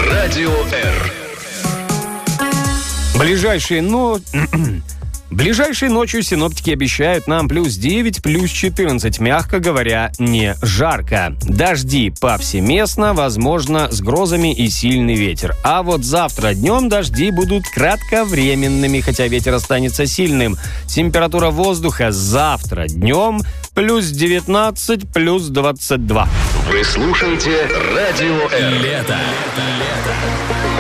Радио R. Ближайшей ночью синоптики обещают нам плюс 9, плюс 14, мягко говоря, не жарко. Дожди повсеместно, возможно, с грозами и сильный ветер. А вот завтра днем дожди будут кратковременными, хотя ветер останется сильным. Температура воздуха завтра днем плюс 19, плюс 22. Вы слушаете Радио R. Лето.